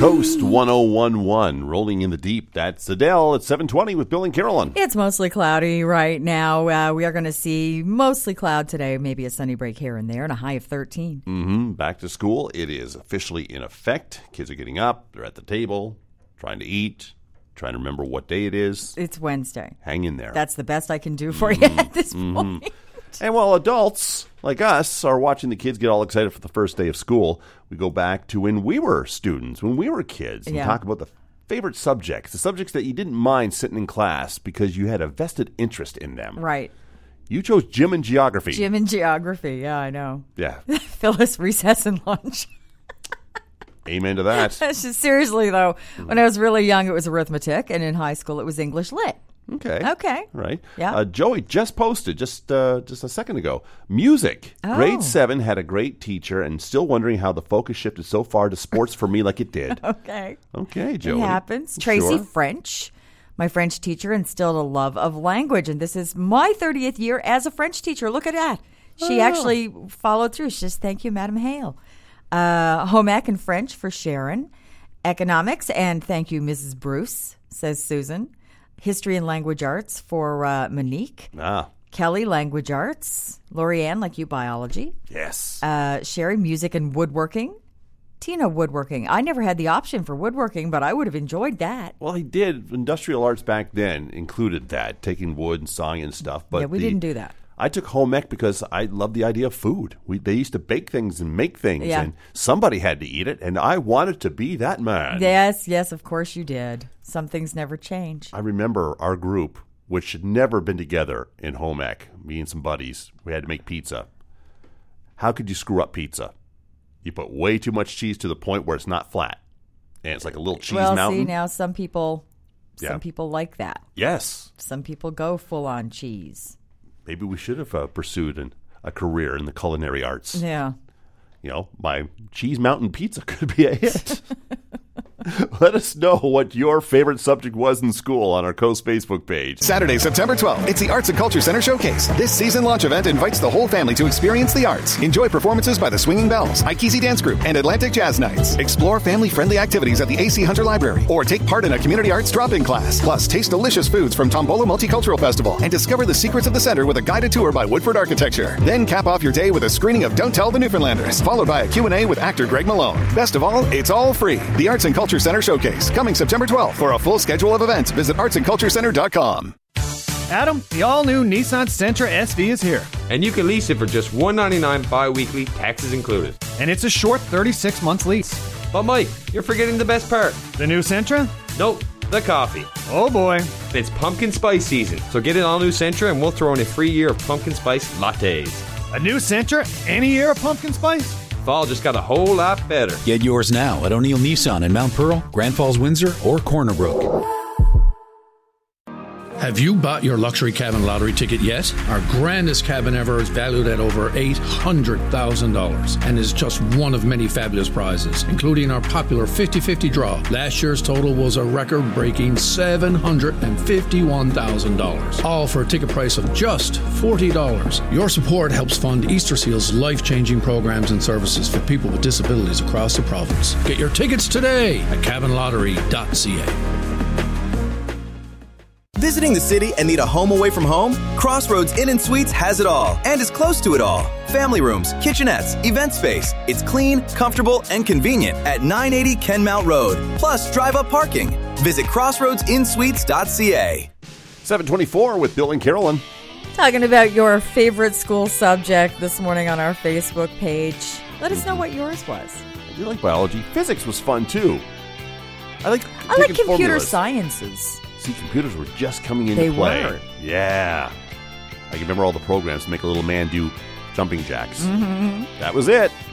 Coast 101.1, rolling in the deep. That's Adele at 7:20 with Bill and Carolyn. It's mostly cloudy right now. We are going to see mostly cloud today, maybe a sunny break here and there, and a high of 13. Back to school. It is officially in effect. Kids are getting up. They're at the table, trying to eat, trying to remember what day it is. It's Wednesday. Hang in there. That's the best I can do for you at this point. And while adults like us are watching the kids get all excited for the first day of school, we go back to when we were students, when we were kids, and talk about the favorite subjects, the subjects that you didn't mind sitting in class because you had a vested interest in them. Right. You chose gym and geography. Gym and geography. Yeah, I know. Yeah. Phyllis, recess and lunch. Amen to that. Seriously, though, when I was really young, it was arithmetic, and in high school, it was English lit. Okay. Right. Yeah. Joey just posted just a second ago. Music. Oh. Grade 7 had a great teacher, and still wondering how the focus shifted so far to sports for me like it did. Okay, Joey. It happens. Tracy French, my French teacher, instilled a love of language, and this is my 30th year as a French teacher. Look at that. She actually followed through. She says, "Thank you, Madam Hale." Home ec and French for Sharon. Economics, and thank you, Mrs. Bruce, says Susan. History and Language Arts for Monique. Kelly, Language Arts. Lorianne, like you, Biology. Yes. Sherry, Music and Woodworking. Tina, Woodworking. I never had the option for woodworking, but I would have enjoyed that. Well, he did. Industrial arts back then included that, taking wood and sawing and stuff. But yeah, we didn't do that. I took home ec because I loved the idea of food. They used to bake things and make things, and somebody had to eat it, and I wanted to be that man. Yes, of course you did. Some things never change. I remember our group, which had never been together in home ec, me and some buddies, we had to make pizza. How could you screw up pizza? You put way too much cheese to the point where it's not flat, and it's like a little cheese mountain. Well, see, now some people like that. Yes. Some people go full on cheese. Maybe we should have pursued a career in the culinary arts. Yeah. You know, my cheese mountain pizza could be a hit. Let us know what your favorite subject was in school on our Coast Facebook page. Saturday, September 12th, it's the Arts and Culture Center Showcase. This season launch event invites the whole family to experience the arts. Enjoy performances by the Swinging Bells, Ikesi Dance Group, and Atlantic Jazz Nights. Explore family-friendly activities at the A.C. Hunter Library, or take part in a community arts drop-in class. Plus, taste delicious foods from Tombolo Multicultural Festival and discover the secrets of the center with a guided tour by Woodford Architecture. Then cap off your day with a screening of Don't Tell the Newfoundlanders, followed by a Q&A with actor Greg Malone. Best of all, it's all free. The Arts and Culture Center Showcase, coming September 12th. For a full schedule of events, visit artsandculturecenter.com. Adam, the all-new Nissan Sentra SV is here. And you can lease it for just $199 bi-weekly, taxes included. And it's a short 36-month lease. But Mike, you're forgetting the best part. The new Sentra? Nope, the coffee. Oh boy. It's pumpkin spice season, so get an all-new Sentra and we'll throw in a free year of pumpkin spice lattes. A new Sentra? Any year of pumpkin spice? Fall just got a whole lot better. Get yours now at O'Neill Nissan in Mount Pearl, Grand Falls, Windsor, or Corner Brook. Have you bought your luxury cabin lottery ticket yet? Our grandest cabin ever is valued at over $800,000 and is just one of many fabulous prizes, including our popular 50-50 draw. Last year's total was a record-breaking $751,000, all for a ticket price of just $40. Your support helps fund Easter Seal's life-changing programs and services for people with disabilities across the province. Get your tickets today at cabinlottery.ca. Visiting the city and need a home away from home? Crossroads Inn & Suites has it all and is close to it all. Family rooms, kitchenettes, event space. It's clean, comfortable, and convenient at 980 Kenmount Road. Plus, drive-up parking. Visit crossroadsinsuites.ca. 7:24 with Bill and Carolyn. Talking about your favorite school subject this morning on our Facebook page. Let us know what yours was. I do like biology. Physics was fun, too. I like computer formulas. sciences. See, computers were just coming into play. They were. Yeah. I can remember all the programs to make a little man do jumping jacks. That was it.